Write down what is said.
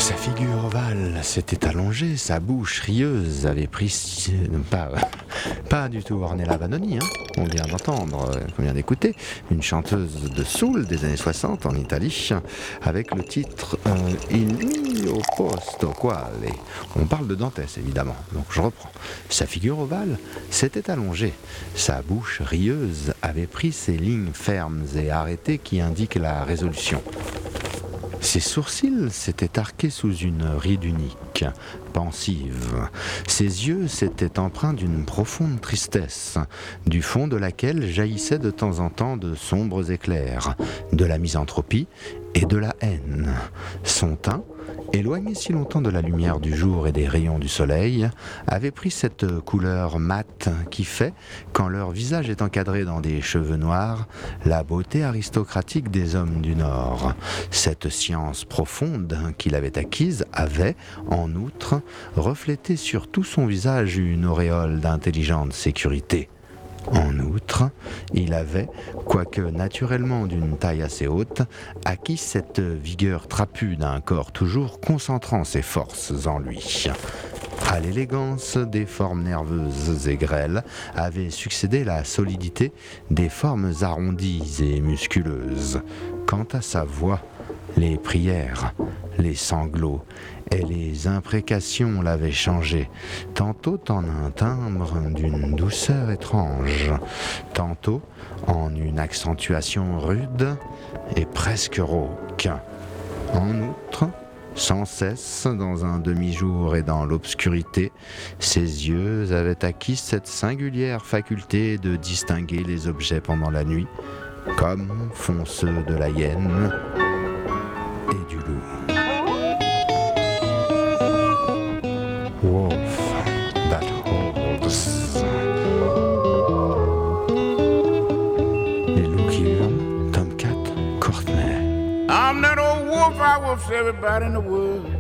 Sa figure ovale s'était allongée, sa bouche rieuse avait pris... Pas du tout Ornella Vanoni, hein. On vient d'entendre, qu'on vient d'écouter, une chanteuse de soul des années 60 en Italie, avec le titre Il mio posto quale. On parle de Dantès, évidemment, donc je reprends. Sa figure ovale s'était allongée, sa bouche rieuse avait pris ces lignes fermes et arrêtées qui indiquent la résolution. Ses sourcils s'étaient arqués sous une ride unique, pensive. Ses yeux s'étaient empreints d'une profonde tristesse, du fond de laquelle jaillissaient de temps en temps de sombres éclairs, de la misanthropie et de la haine. Son teint, éloigné si longtemps de la lumière du jour et des rayons du soleil, avait pris cette couleur mate qui fait, quand leur visage est encadré dans des cheveux noirs, la beauté aristocratique des hommes du Nord. Cette science profonde qu'il avait acquise avait, en outre, reflété sur tout son visage une auréole d'intelligente sécurité. En outre, il avait, quoique naturellement d'une taille assez haute, acquis cette vigueur trapue d'un corps toujours concentrant ses forces en lui. À l'élégance des formes nerveuses et grêles avait succédé la solidité des formes arrondies et musculeuses. Quant à sa voix, les prières, les sanglots et les imprécations l'avaient changé, tantôt en un timbre d'une douceur étrange, tantôt en une accentuation rude et presque rauque. En outre, sans cesse, dans un demi-jour et dans l'obscurité, ses yeux avaient acquis cette singulière faculté de distinguer les objets pendant la nuit, comme font ceux de la hyène et du loup. Wolf that holds. Les loups qui hurlent, Tomcat Courtenay. I'm that old wolf, I wolfs everybody in the world.